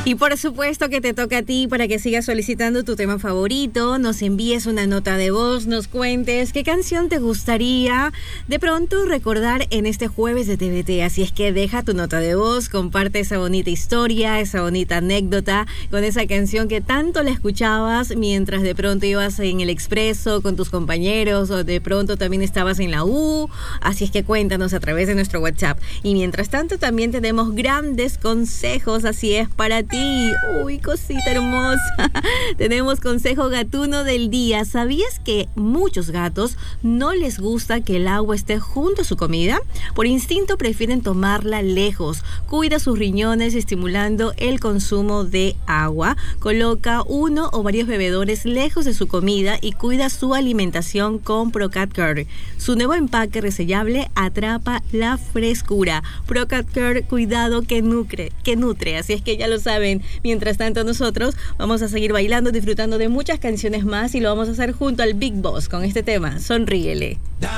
Y por supuesto que te toca a ti para que sigas solicitando tu tema favorito, nos envíes una nota de voz, nos cuentes qué canción te gustaría de pronto recordar en este jueves de TVT. Así es que deja tu nota de voz, comparte esa bonita historia, esa bonita anécdota con esa canción que tanto la escuchabas mientras de pronto ibas en el expreso con tus compañeros o de pronto también estabas en la U. Así es que cuéntanos a través de nuestro WhatsApp. Y mientras tanto también tenemos grandes consejos, así es, para ti. Uy, cosita hermosa. Tenemos consejo gatuno del día. ¿Sabías que muchos gatos no les gusta que el agua esté junto a su comida? Por instinto prefieren tomarla lejos. Cuida sus riñones estimulando el consumo de agua. Coloca uno o varios bebedores lejos de su comida y cuida su alimentación con Procat Care. Su nuevo empaque resellable atrapa la frescura. Procat Care, cuidado que nutre. Así es que ya lo saben. Mientras tanto nosotros vamos a seguir bailando, disfrutando de muchas canciones más y lo vamos a hacer junto al Big Boss con este tema, Sonríele.